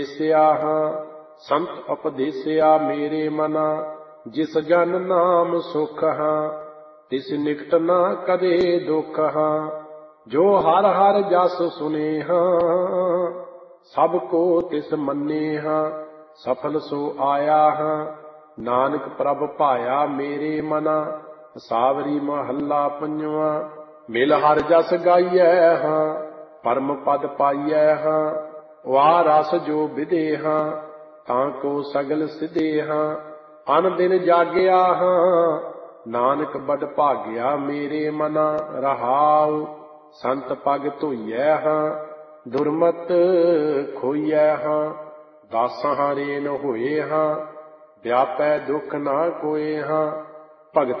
ਸਿਆ ਹਾਂ ਸੰਤ ਉਪਦੇਸਿਆ ਮੇਰੇ ਮਨਾ, ਜਿਸ ਜਨ ਨਾਮ ਸੁਖ ਹਾਂ ਤਿਸ ਨਿਕਟ ਨਾ ਕਦੇ ਦੁਖ ਹਾਂ। ਜੋ ਹਰ ਹਰ ਜਸ ਸੁਨੇ ਹਾਂ ਸਭ ਕੋ ਤਿਸ ਮੰਨੇ ਹਾਂ, ਸਫਲ ਸੋ ਆਇਆ ਹਾਂ ਨਾਨਕ ਪ੍ਰਭ ਭਾਇਆ ਮੇਰੇ ਮਨਾ। ਸਾਵਰੀ ਮਹੱਲਾ ਪੰਜਵਾਂ। ਮਿਲ ਹਰ ਜਸ ਗਾਈਐ ਹਾਂ ਪਰਮ ਪਦ ਪਾਈਐ ਹਾਂ, ਵਾ ਰਸ ਜੋ ਵਿਦੇ ਹਾਂ ਤਾਂ ਕੋ ਸਗਲ ਸਿਧੇ ਹਾਂ। ਅਨ ਦਿਨ ਜਾਗਿਆ ਹਾਂ ਨਾਨਕ ਬਡ ਭਾਗਿਆ ਮੇਰੇ ਮਨਾ। ਰਹਾਉ ਸੰਤ ਪਗ ਧੋਈਐ ਹਾਂ ਦੁਰਮਤ ਖੋਈਐ ਹਾਂ, ਦਾਸਾਂ ਰੇਨ ਹੋਏ ਹਾਂ ਵਿਆਪੈ ਦੁਖ ਨਾ ਕੋਏ ਹਾਂ।